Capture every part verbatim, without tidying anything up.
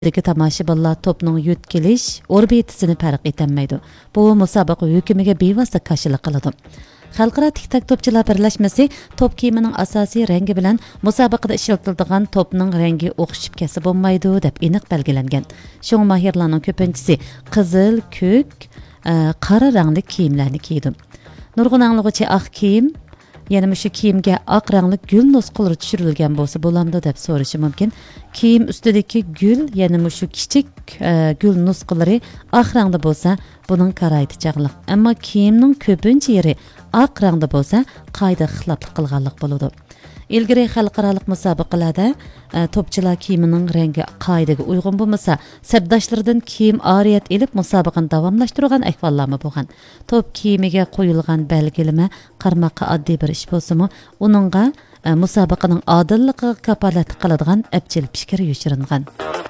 Deki tomoshabinlar to'pning yo'tkilish orbitasini farq etolmaydi. Bu musobaqa hukmiga bevosita qarshilik qiladi. Xalqaro tik-tak to'pchilar birlashmasi to'p kiyimining asosiy rangi bilan musobaqada ishlatiladigan to'pning rangi o'xshab kelsa bo'lmaydi deb aniq belgilangan. Shunga mahirlarning ko'pinchisi qizil, ko'k, qora rangli kiyimlarni kiydi. Nurg'un anglovchi oq kiyim yana shu kiyimga oq rangli gul nusxalari tushirilgan bo'lsa bo'lamdi deb so'rashi mumkin. Kiyim ustidagi gul yana shu kichik e, gul nusxalari oq rangda bo'lsa, buning qaraydi chaqliq. Ammo kiyimning ko'pincha yeri oq rangda bo'lsa, qayda xiloflik qilganlik bo'ladi. Ilgari xalqaro musobaqalarda e, to'pchilar kiyimining rangi qoidaga uyg'un bo'lmasa, sabdoshlaridan kiyim oriyat elib musobaqani davomlashtirgan ahvollarmi bo'lgan. To'p kiyimiga qo'yilgan belgilama qarmoqqa oddiy bir ish bo'lsa-mu, uningga e, musobaqaning odilligiga kafolat qiladigan apchil fikr yoshiringan.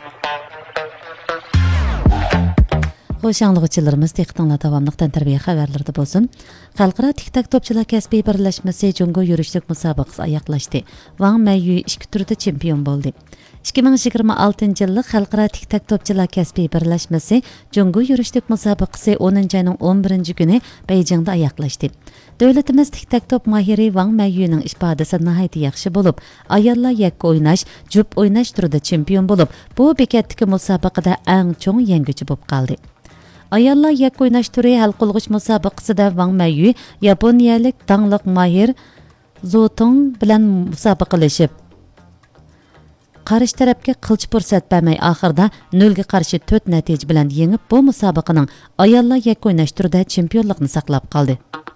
Xo'sh, anglag'uchilarimiz texniklar davomliqdan tarbiya xabarlarida bo'lsin. Xalqaro tik-tak to'pchilar kasbiy birlashmasi Jungo yurishlik musobaqasi oyoqlashdi. Wang Meiyu ikki turda chempion bo'ldi. ikki ming yigirma oltinchi yillik xalqaro tik-tak to'pchilar kasbiy birlashmasi Jungo yurishlik musobaqasi o'ninchi oyning o'n birinchi kuni Beijingda oyoqlashdi. Davlatimiz tik-tak to'p mahiri Wang Meiyuning ifodasi nihoyat yaxshi bo'lib, ayollar yakka o'ynash, jup o'ynash turida chempion bo'lib, bu bekatdagi musobaqada eng cho'ng yangichi bo'lib qoldi. Ayollar yakka o'ynash turi hal qilg'ich musobaqasida Wang Meiyu yaponiyalik tangliq mahir Zhou Tong bilan musobaqalashib, qarshi tarafga qilch fursat bermay oxirida nol ga qarshi to'rt natija bilan yengib, bu musobaqaning ayollar yakka o'ynash turida chempionlikni saqlab qoldi.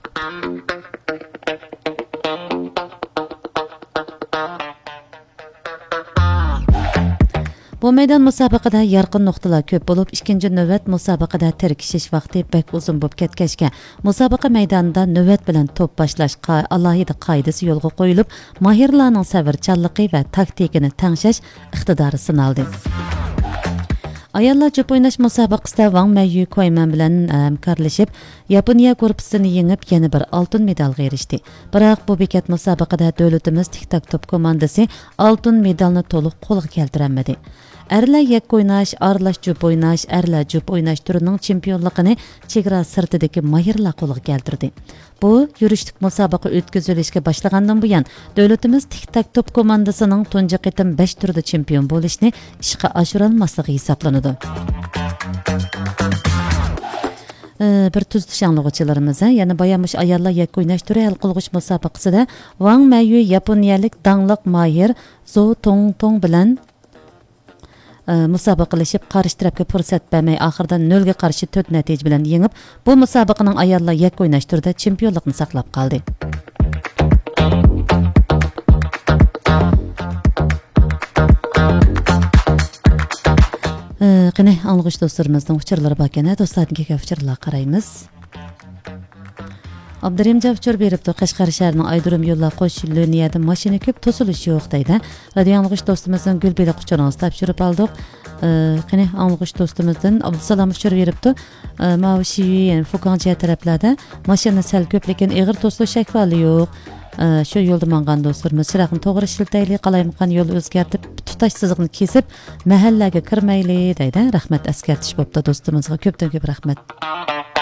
Bu meydan musobaqada yarqin nuqtalar ko'p bo'lib, ikkinchi navbat musobaqada tirkishish vaqti bek uzun bo'lib ketgachga, musobaqa maydonida navbat bilan to'p boshlash alohida qoidasi yo'lga qo'yilib, mahirlarning savrchanligi va taktikani tangshash iqtidori sinaldi. Ayollar jup o'ynash musobaqasida Wang Meiyu Koyman bilan hamkorlashib, Yaponiya korpusini yengib, yana bir oltin medalga erishdi. Biroq bu bekat musobaqada davlatimiz tik-tak to'p komandasi oltin medalni to'liq qo'lga keltirolmadi. Erlar yakka o'ynash, aralash jup o'ynash, erlar jup o'ynash turining chempionligini chegara sirtidagi mahirlar qo'lga keltirdi. Bu yurishlik musobaqa o'tkazilishga boshlagandan buyon davlatimiz tik-tak to'p komandasining tunji qitim besh turda chempion bo'lishni ishga oshira olmasligi hisoblanadi. Ee, bir tuztish anglag'uchilarimiz, yana bayamush ayollar yakka o'ynash turi hal qilg'ich musobaqasida Wang Meiyu yaponiyalik dangliq mahir Zhou Tong bilan musobaqalashib, qarshi tarafga fursat bermay oxirida nol ga qarshi to'rt natija bilan yengib, bu musobaqaning ayollar yakka o'ynash turida chempionlikni saqlab qoldi. Qani anglag'uch do'stlarimizning uchurlari bor ekan, do'stlarga uchurlar qaraymiz. Abdurim Javchur beribdi, Qashqar shahrining Aydurim yo'llar qo'sh liniyada mashina ko'p, to'silish yo'q deydi. Radio anglag'uch do'stimizdan Gulbela quchog'ini topshirib oldik. Qani anglag'uch do'stimizdan Abdusalom uchur beribdi. Mavshi, ya'ni Fuqancha taraflarda mashina sal ko'p, lekin ig'ir to'silish ahvoli yo'q. Shu yo'lda mangan do'stlarimiz chiroqni to'g'ri ishlataylik, qalaymiqan yo'l o'zgartib, tutash siziqni kesib, mahallaga kirmaylik deydi. Rahmat askartish bo'pti do'stimizga, ko'pdan ko'p rahmat.